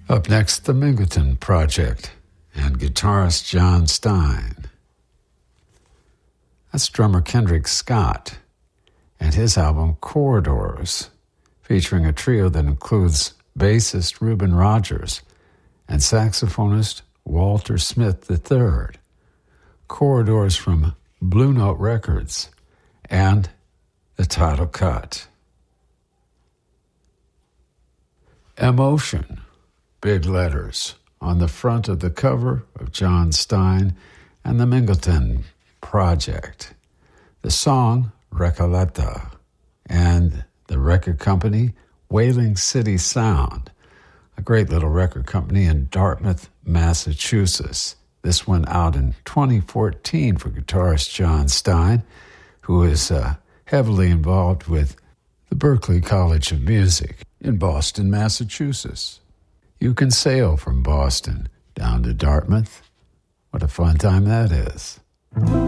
Up next, the Mingleton Project and guitarist John Stein. That's drummer Kendrick Scott and his album Corridors, featuring a trio that includes bassist Reuben Rogers and saxophonist Walter Smith III. Corridors from Blue Note Records and the title cut. Emotion, big letters, on the front of the cover of John Stein and the Mingleton Project. The song, Recoleta, and the record company, Whaling City Sound, a great little record company in Dartmouth, Massachusetts. This went out in 2014 for guitarist John Stein, who is heavily involved with the Berklee College of Music in Boston, Massachusetts. You can sail from Boston down to Dartmouth. What a fun time that is.